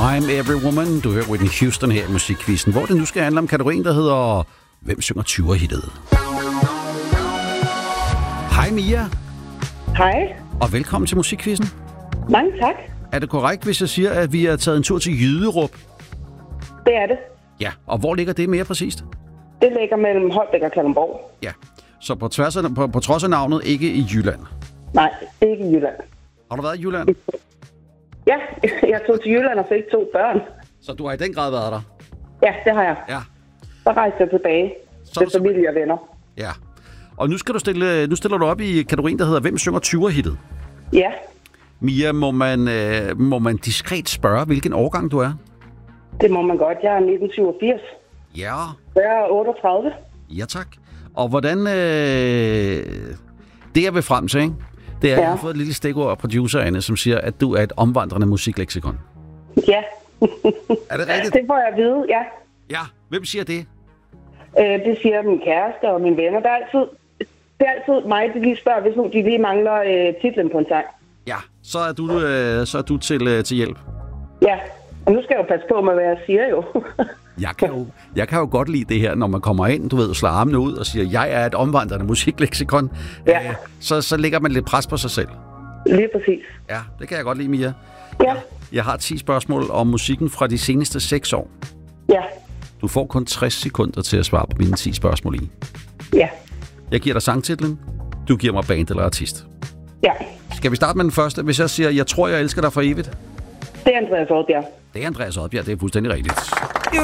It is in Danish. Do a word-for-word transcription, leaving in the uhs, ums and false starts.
I'm Every Woman. Du hører Whitney Houston her i Musikquizzen, hvor det nu skal handle om kategorien, der hedder Hvem synger tyver-hittet? Hej Mia. Hej. Og velkommen til Musikquizzen. Mange tak. Er det korrekt, hvis jeg siger, at vi har taget en tur til Jyderup? Det er det. Ja, og hvor ligger det mere præcist? Det ligger mellem Holbæk og Kalundborg. Ja, så på, tværs af, på, på trods af navnet ikke i Jylland? Nej, ikke i Jylland. Har du været i Jylland? Ja, jeg tog til Jylland og fik to børn. Så du har i den grad været der? Ja, det har jeg. Ja. Så rejste jeg tilbage til familie og venner. Ja. Og nu skal du stille, nu stiller du op i kategorien, der hedder Hvem synger tyver-hittet? Ja. Mia, må man, øh, må man diskret spørge, hvilken årgang du er? Det må man godt. Jeg er nitten syvogfirs. Ja. Jeg er otteogtredive. Ja, tak. Og hvordan... Øh, det jeg vil frem til, ikke? Det er, at ja. Jeg har fået et lille stikord af producererne, som siger, at du er et omvandrende musikleksikon. Ja. Er det rigtigt? Det får jeg at vide, ja. Ja. Hvem siger det? Øh, det siger min kæreste og mine venner. Der er altid, det er altid mig, der lige spørger, hvis nu de lige mangler øh, titlen på en sang. Ja, så er du, øh, så er du til, øh, til hjælp. Ja, og nu skal jeg jo passe på med, hvad jeg siger jo. jeg, kan jo jeg kan jo godt lide det her, når man kommer ind, du ved, slår armene ud og siger, jeg er et omvandrende musikleksikon. Ja. Øh, så, så lægger man lidt pres på sig selv. Lige præcis. Ja, det kan jeg godt lide, Mia. Ja. Jeg har ti spørgsmål om musikken fra de seneste seks år. Ja. Du får kun tres sekunder til at svare på mine ti spørgsmål i. Ja. Jeg giver dig sangtitlen. Du giver mig band eller artist. Ja. Skal vi starte med den første? Hvis jeg siger, jeg tror, jeg elsker dig for evigt. Det er Andreas Oddbjerg. Det er Andreas Oddbjerg, det er fuldstændig rigtigt.